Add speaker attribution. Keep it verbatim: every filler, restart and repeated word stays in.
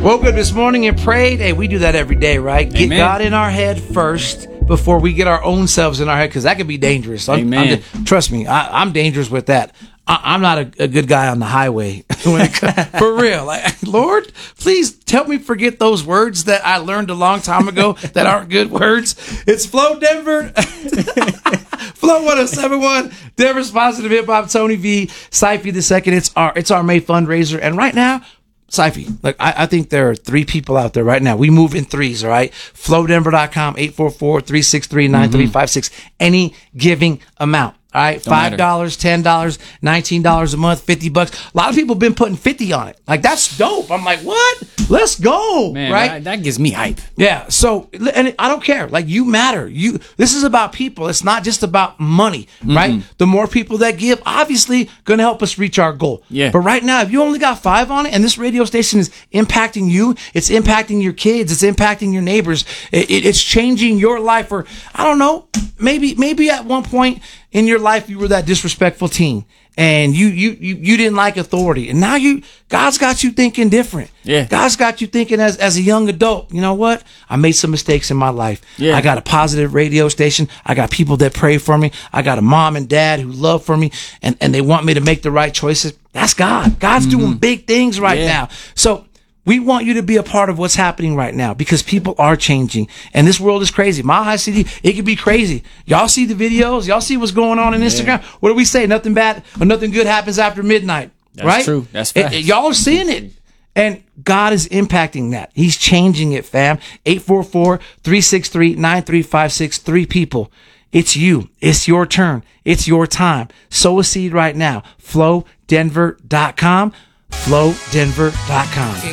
Speaker 1: Woke up this morning and prayed. Hey, we do that every day, right? Get
Speaker 2: Amen.
Speaker 1: God in our head first before we get our own selves in our head, because that could be dangerous. I'm,
Speaker 2: Amen.
Speaker 1: I'm just, trust me, I, I'm dangerous with that. I, I'm not a, a good guy on the highway. When it comes, for real. Like, Lord, please help me forget those words that I learned a long time ago that aren't good words. It's Flow Denver. Flow one oh seven point one, Denver's positive hip hop. Tony V, Syfy the second. It's our it's our May fundraiser, and right now, Syfy, like I, I think there are three people out there right now. We move in threes, all right? flow denver dot com, eight four four, three six three, nine three five six. Any giving amount. All right, five dollars, ten dollars, nineteen dollars a month, fifty bucks. A lot of people have been putting fifty on it. Like, that's dope. I'm like, what? Let's go.
Speaker 2: Man,
Speaker 1: right?
Speaker 2: that, that gives me hype.
Speaker 1: Yeah. So, and I don't care. Like, you matter. You. This is about people. It's not just about money, right? Mm-hmm. The more people that give, obviously, going to help us reach our goal.
Speaker 2: Yeah.
Speaker 1: But right now, if you only got five on it, and this radio station is impacting you, it's impacting your kids, it's impacting your neighbors, it, it, it's changing your life. Or I don't know, maybe maybe at one point in your life you were that disrespectful teen, and you you you you didn't like authority, and now you God's got you thinking different.
Speaker 2: Yeah.
Speaker 1: God's got you thinking as as a young adult. You know what? I made some mistakes in my life.
Speaker 2: Yeah.
Speaker 1: I got a positive radio station. I got people that pray for me. I got a mom and dad who love for me, and and they want me to make the right choices. That's God. God's mm-hmm. doing big things right
Speaker 2: yeah.
Speaker 1: now. So we want you to be a part of what's happening right now, because people are changing, and this world is crazy. Mile High C D, it could be crazy. Y'all see the videos. Y'all see what's going on on Instagram. Yeah. What do we say? Nothing bad or nothing good happens after midnight.
Speaker 2: That's
Speaker 1: right?
Speaker 2: true. That's
Speaker 1: it,
Speaker 2: facts.
Speaker 1: it, y'all are seeing it. And God is impacting that. He's changing it, fam. eight four four, three six three, nine three five six. Three people. It's you. It's your turn. It's your time. Sow a seed right now. flow denver dot com. flow denver dot com.